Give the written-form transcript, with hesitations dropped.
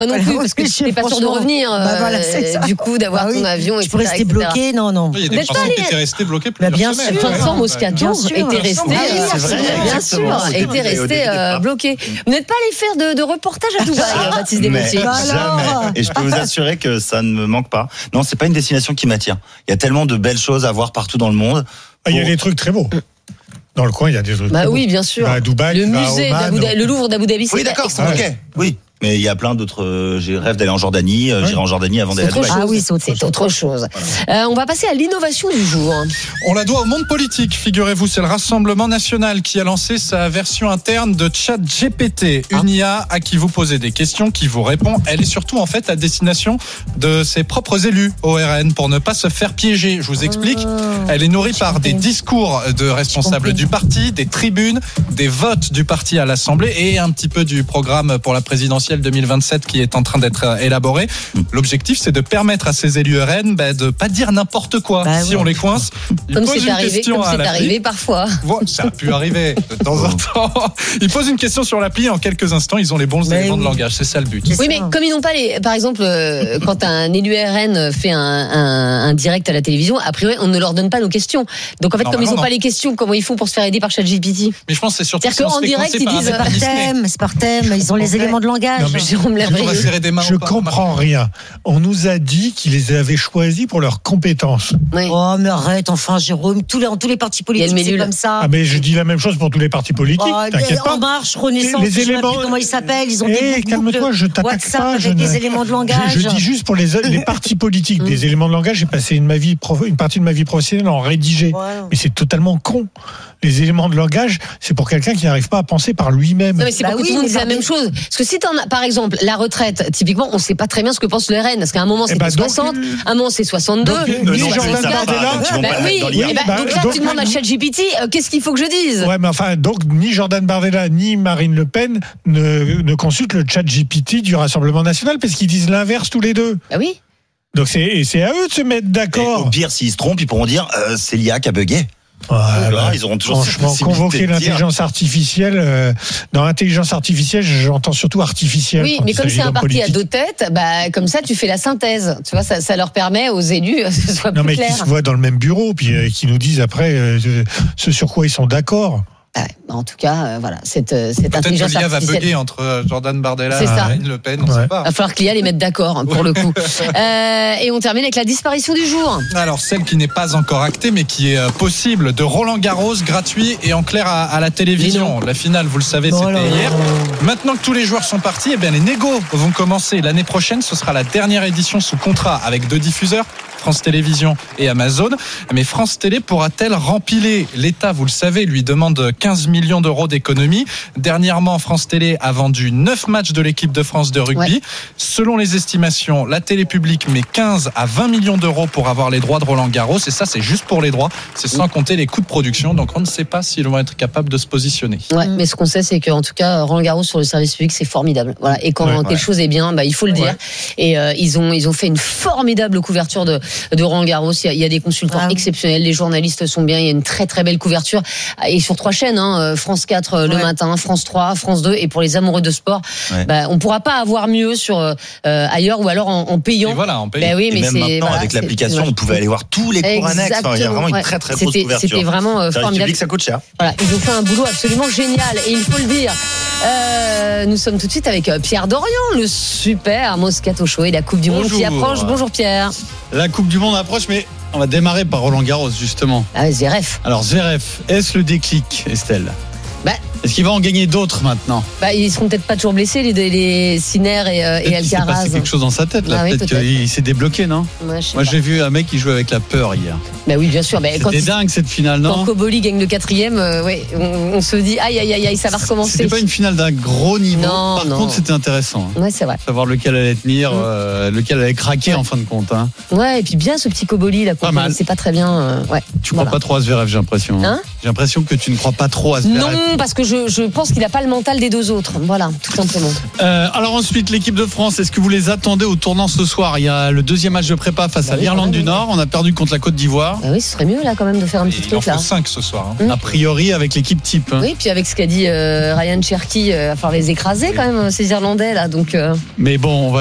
Pas non plus, parce que tu n'es pas sûr de revenir. Du coup, d'avoir ton avion, etc. Tu peux rester bloqué, non. Il y a des Français qui étaient restés bloqués plusieurs semaines. Vincent Moscato était resté, bien sûr, était resté bloqué. Vous n'êtes pas allé faire de reportage à Dubaï, Baptiste Desmontiers? Jamais. Et je peux vous assurer que ça ne me manque pas. Non, c'est pas une destination qui m'attire. Il y a tellement de belles choses à voir partout dans le monde. Il y a des trucs très beaux. Dans le coin, il y a des trucs. Bah oui, bien sûr. À Dubaï, le musée le Louvre d'Abu Dhabi, c'est. Oui, d'accord. Ok. Oui. Mais il y a plein d'autres. J'ai rêve d'aller en Jordanie. J'irai en Jordanie avant d'aller à Dubaï. Ah oui, c'est autre chose. Voilà. On va passer à l'innovation du jour. On la doit au monde politique, figurez-vous. C'est le Rassemblement national qui a lancé sa version interne de ChatGPT. Une IA à qui vous posez des questions, qui vous répond. Elle est surtout en fait à destination de ses propres élus au RN pour ne pas se faire piéger. Je vous explique. Elle est nourrie par des discours de responsables du parti, des tribunes, des votes du parti à l'Assemblée et un petit peu du programme pour la présidentielle 2027 qui est en train d'être élaboré. L'objectif, c'est de permettre à ces élus RN de pas dire n'importe quoi. Si on les coince, ils posent une question à l'appli. C'est arrivé parfois. Voilà, ça a pu arriver de temps en temps. Ils posent une question sur l'appli, en quelques instants, ils ont les bons éléments de langage. C'est ça le but. Oui, mais comme ils n'ont pas par exemple, quand un élu RN fait un direct à la télévision, a priori, on ne leur donne pas nos questions. Donc en fait, comme ils n'ont pas les questions, comment ils font pour se faire aider par ChatGPT? Mais je pense que c'est surtout c'est-à-dire qu'en direct, ils disent c'est par thème, ils ont les éléments de langage. Non, je comprends rien. On nous a dit qu'ils les avaient choisis pour leurs compétences. Oui. Oh, mais arrête, enfin, Jérôme, tous les partis politiques, c'est comme ça. Ah, mais je dis la même chose pour tous les partis politiques. T'inquiète pas. En Marche, Renaissance, les éléments. Comment ils s'appellent? Ils ont des calme-toi, je t'attaque pas. Avec des éléments de langage. Je dis juste pour les partis politiques, des éléments de langage. J'ai passé une partie de ma vie professionnelle en rédigé. Mais c'est totalement con. Les éléments de langage, c'est pour quelqu'un qui n'arrive pas à penser par lui-même. Non, mais c'est pour que tout le monde dise la même chose. Parce que si t'en as, par exemple, la retraite, typiquement, on ne sait pas très bien ce que pense le RN. Parce qu'à un moment, c'était 60, à un moment, c'est 62. Donc là, tu demandes à ChatGPT, qu'est-ce qu'il faut que je dise? Ouais, mais enfin, donc, ni Jordan Bardella, ni Marine Le Pen ne consultent le ChatGPT du Rassemblement national, parce qu'ils disent l'inverse tous les deux. Ah oui. Donc, c'est à eux de se mettre d'accord. Et au pire, s'ils se trompent, ils pourront dire, c'est l'IA qui a bugué. Voilà. Ils auront toujours convoquer l'intelligence artificielle. Dans l'intelligence artificielle, j'entends surtout artificielle. Oui, mais comme c'est un parti à deux têtes, comme ça, tu fais la synthèse. Tu vois, ça leur permet aux élus que ce soit plus clair. Qui se voient dans le même bureau, puis qui nous disent après ce sur quoi ils sont d'accord. En tout cas, voilà, cette intelligence artificielle. Peut-être que l'IA va bugger entre Jordan Bardella et Marine Le Pen, on ne sait pas. Il va falloir que l'IA les mette d'accord, pour le coup. Et on termine avec la disparition du jour. Alors, celle qui n'est pas encore actée, mais qui est possible, de Roland Garros, gratuit et en clair à la télévision. La finale, vous le savez, c'était hier. Maintenant que tous les joueurs sont partis, les négos vont commencer. L'année prochaine, ce sera la dernière édition sous contrat avec 2 diffuseurs, France Télévisions et Amazon. Mais France Télé pourra-t-elle rempiler? L'État, vous le savez, lui demande 15 millions d'euros d'économie. Dernièrement, France Télé a vendu 9 matchs de l'équipe de France de rugby. Ouais. Selon les estimations, la télé publique met 15 à 20 millions d'euros pour avoir les droits de Roland Garros. Et ça, c'est juste pour les droits. C'est sans compter les coûts de production. Donc, on ne sait pas s'ils vont être capables de se positionner. Ouais, mais ce qu'on sait, c'est qu'en tout cas, Roland Garros sur le service public, c'est formidable. Voilà. Et quand quelque chose est bien, il faut le dire. Et ils ont fait une formidable couverture de Roland Garros. Il y a des consultants exceptionnels. Les journalistes sont bien. Il y a une très très belle couverture. Et sur 3 chaînes, France 4 le matin, France 3, France 2. Et pour les amoureux de sport, on ne pourra pas avoir mieux sur ailleurs ou alors en payant. Et voilà, en payant. Oui, et mais même maintenant, avec l'application, on pouvait aller voir tous les cours annexes. Enfin, il y a vraiment une très très grosse couverture. C'était vraiment formidable. Public, ça coûte cher. Voilà, ils ont fait un boulot absolument génial. Et il faut le dire. Nous sommes tout de suite avec Pierre Dorian, le super Moscato Show et la Coupe du Monde qui approche. Bonjour Pierre. La Coupe du Monde approche, mais on va démarrer par Roland Garros justement. Zverev. Alors Zverev, est-ce le déclic, Estelle? Est-ce qu'il va en gagner d'autres maintenant? Ils seront peut-être pas toujours blessés, les Sinner et Alcaraz. Il s'est passé quelque chose dans sa tête là. Peut-être qu'il s'est débloqué, non? Moi j'ai vu un mec qui jouait avec la peur hier. Oui, bien sûr. C'était dingue cette finale, non? Quand Koboli gagne le 4e, on se dit aïe, ça va recommencer. C'était pas une finale d'un gros niveau. Non, Par contre, c'était intéressant. Ouais, c'est vrai. Savoir lequel allait tenir, lequel allait craquer en fin de compte. Ouais, et puis bien ce petit Koboli là, c'est pas très bien. Tu crois pas trop à Zverev, j'ai l'impression. J'ai l'impression que tu ne crois pas trop à Zverev. Non, parce que je pense qu'il n'a pas le mental des deux autres. Voilà, tout simplement. Alors ensuite, l'équipe de France, est-ce que vous les attendez au tournant ce soir? Il y a le deuxième match de prépa face à l'Irlande du Nord. On a perdu contre la Côte d'Ivoire. Oui, ce serait mieux là quand même de faire un petit truc là. Il en faut 5 ce soir. A priori avec l'équipe type. Oui, puis avec ce qu'a dit Ryan Cherky, il va falloir les écraser quand même ces Irlandais là. Donc. Mais bon, on va